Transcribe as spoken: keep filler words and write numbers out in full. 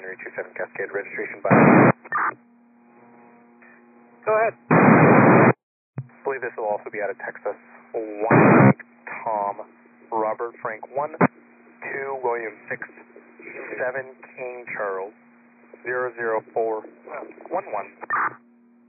January two seven Cascade registration by. Go ahead. I believe this will also be out of Texas. one Tom, Robert Frank one, two William six, seven King Charles, zero zero four one one.